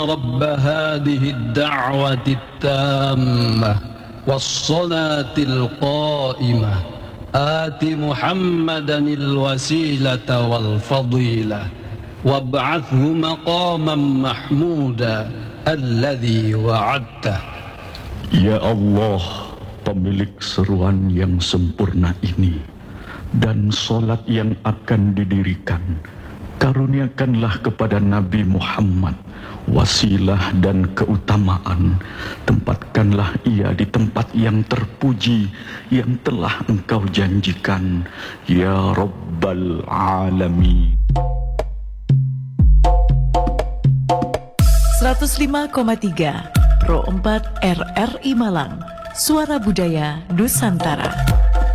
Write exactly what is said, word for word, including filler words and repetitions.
رب هذه الدعوة التامة والصلاة القائمة آت محمدا الوسيلة والفضيلة وابعثه مقاما محمودا الذي وعدته. Ya Allah, pemilik seruan yang sempurna ini dan solat yang akan didirikan, karuniakanlah kepada Nabi Muhammad wasilah dan keutamaan. Tempatkanlah ia di tempat yang terpuji yang telah Engkau janjikan, ya Rabbal Alamin. seratus lima koma tiga Pro empat R R I Malang, Suara Budaya Nusantara.